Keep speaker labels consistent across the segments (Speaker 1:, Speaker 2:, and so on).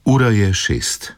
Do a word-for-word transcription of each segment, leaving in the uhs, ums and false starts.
Speaker 1: Ura je šest.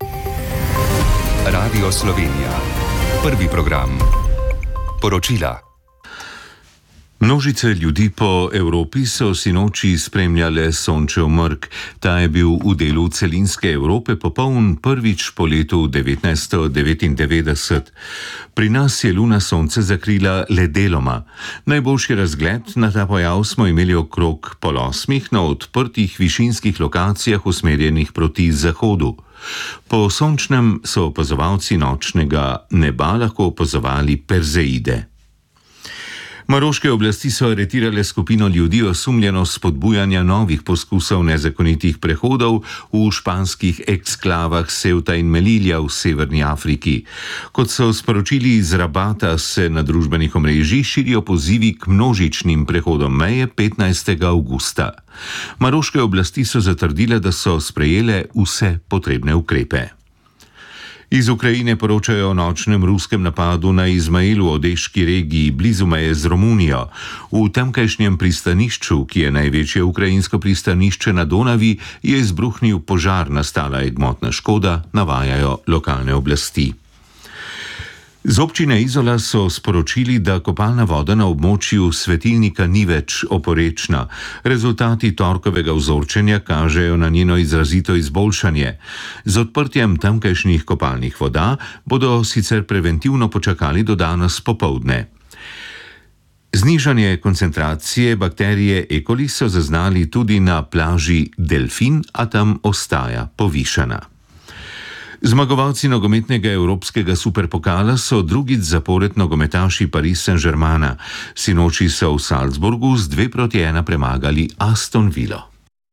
Speaker 2: Radio Slovenija. Prvi program. Poročila.
Speaker 1: Množice ljudi po Evropi so sinoči spremljale sončev mrk. Ta je bil v delu celinske Evrope popoln prvič po letu devetnajststo devetindevetdeset. Pri nas je luna sonce zakrila le deloma. Najboljši razgled na ta pojav smo imeli okrog pol osmih na odprtih višinskih lokacijah usmerjenih proti zahodu. Po sončnem so opazovalci nočnega neba lahko opazovali Perzeide. Maroške oblasti so aretirale skupino ljudi osumljeno spodbujanja novih poskusov nezakonitih prehodov v španskih eksklavah Ceuta in Melilla v severni Afriki. Kot so sporočili iz Rabata, se na družbenih omrežjih širijo pozivi k množičnim prehodom meje petnajstega avgusta. Maroške oblasti so zatrdile, da so sprejele vse potrebne ukrepe. Iz Ukrajine poročajo o nočnem ruskem napadu na Izmail v Odeški regiji blizu meje z Romunijo. V tamkajšnjem pristanišču, ki je največje ukrajinsko pristanišče na Donavi, je izbruhnil požar, nastala je gmotna škoda, navajajo lokalne oblasti. Z občine Izola so sporočili, da kopalna voda na območju svetilnika ni več oporečna. Rezultati torkovega vzorčenja kažejo na njeno izrazito izboljšanje. Z odprtjem tamkajšnjih kopalnih voda bodo sicer preventivno počakali do danes popoldne. Znižanje koncentracije bakterije E. coli so zaznali tudi na plaži Delfin, a tam ostaja povišana. Zmagovalci nogometnega evropskega superpokala so drugič zapored nogometaši Paris Saint-Germaina. Sinoči so v Salzburgu z dve proti ena premagali Aston Villo.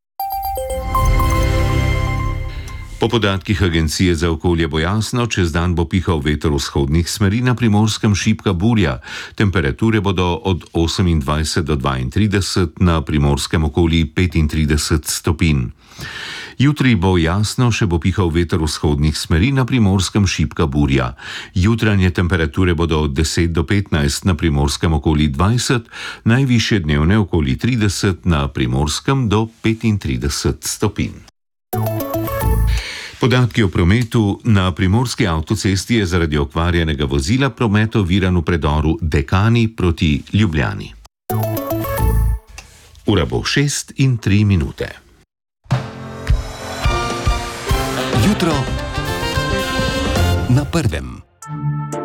Speaker 1: Po podatkih Agencije za okolje bo jasno, čez dan bo pihal veter vzhodnih smeri, na Primorskem šibka burja. Temperature bodo od osemindvajset do dvaintrideset, na Primorskem okoli petintrideset stopinj. Jutri bo jasno, še bo pihal veter vzhodnih smeri, na Primorskem šibka burja. Jutranje temperature bodo od deset do petnajst, na Primorskem okoli dvajset, najvišje dnevne okoli trideset, na Primorskem do petintrideset stopinj. Podatki o prometu. Na primorski avtocesti je zaradi okvarjenega vozila promet oviran v predoru Dekani proti Ljubljani. Ura bo šest in tri minute.
Speaker 2: Jutro na prvem.